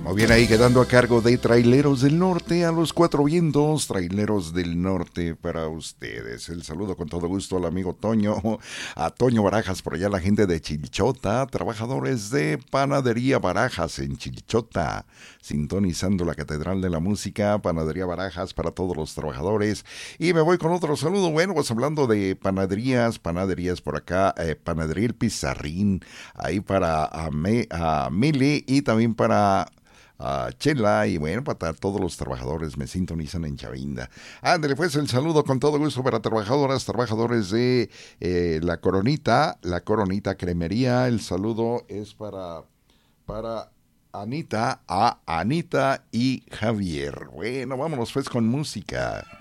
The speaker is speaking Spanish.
Muy bien, ahí quedando a cargo de Traileros del Norte, a los cuatro vientos, Traileros del Norte para ustedes. El saludo con todo gusto al amigo Toño, a Toño Barajas, por allá la gente de Chilchota, trabajadores de Panadería Barajas en Chilchota, sintonizando la Catedral de la Música, Panadería Barajas para todos los trabajadores. Y me voy con otro saludo, bueno, pues hablando de panaderías por acá, Panadería El Pizarrín, ahí para a Mili y también para Chela y bueno, para todos los trabajadores me sintonizan en Chavinda. Ándale, pues el saludo con todo gusto para trabajadores de la Coronita Cremería. El saludo es para Anita y Javier. Bueno, vámonos pues con música.